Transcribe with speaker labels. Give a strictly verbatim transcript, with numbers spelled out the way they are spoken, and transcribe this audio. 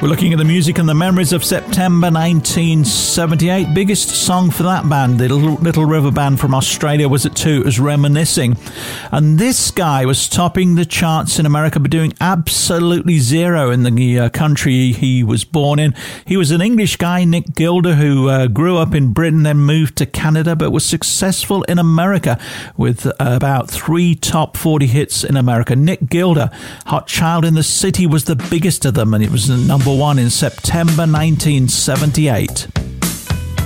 Speaker 1: We're looking at the music and the memories of September nineteen seventy-eight. Biggest song for that band, the Little, Little River Band from Australia, was at two. It was Reminiscing. And this guy was topping the charts in America, but doing absolutely zero in the uh, country he was born in. He was an English guy, Nick Gilder, who uh, grew up in Britain, then moved to Canada, but was successful in America with uh, about three top forty hits in America. Nick Gilder, Hot Child in the City, was the biggest of them, and it was the number one in September nineteen seventy-eight.